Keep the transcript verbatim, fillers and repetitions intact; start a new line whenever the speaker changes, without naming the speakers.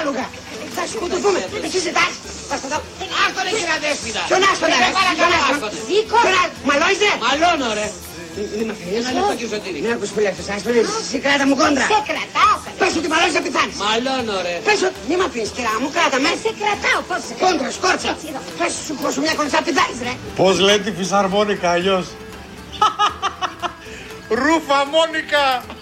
άλογα. Θα σκοτωθούμε. Εσύ ζητάς.
Άστον ρε κύριε Αδέσποινα.
Ποιον άστον ρε. Νίκο. Μαλώνεις ρε.
Μαλώνω ρε.
Ένα λεπτό κύριε Σωτήρη. Ναι, ακούς που λέω. Σε κράτα μου κόντρα.
Σε κρατάω.
Πες ότι μαλώνεις να πεθάνεις.
Μαλώνω ρε.
Πες ότι μη μ' αφήνεις κυρά μου, κράτα με.
Σε κρατάω, πώς σε
Κόντρα, σκόρτσα. Πες σου χώσου μια κοντά πηδάρεις ρε.
Πώς λέει τη φυσαρμόνικα αλλιώς. Ρούφα Μόνικα.